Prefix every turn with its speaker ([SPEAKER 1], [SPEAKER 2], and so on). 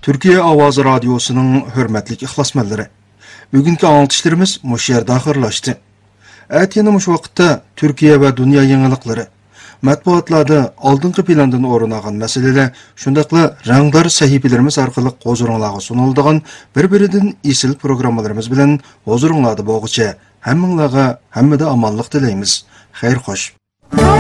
[SPEAKER 1] Türkiye Avazı Radyosu'nun hürmetlik ihlasmanları. Bugünkü anlatışlarımız muş yerde ahırlaştı. Әтеніміш вақытта Türkiye ve dünya yenilikleri, matbuatlarda aldınғы plandan oranagan meseleler, şundaqla ranglar sahifelerimiz arkalı huzurunlağı sunulduğun bir-birinden isil programlarımız bilen huzurunladı boğuça, hemminlağa hemmede amanlık dileyimiz. Xeyr xoş.